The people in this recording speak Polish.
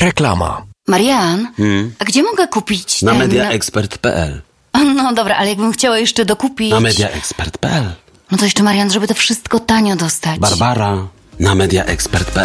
Reklama. Marian, a gdzie mogę kupić Na ten... mediaexpert.pl. No dobra, ale jakbym chciała jeszcze dokupić... Na mediaexpert.pl. No to jeszcze, Marian, żeby to wszystko tanio dostać. Barbara, na mediaexpert.pl.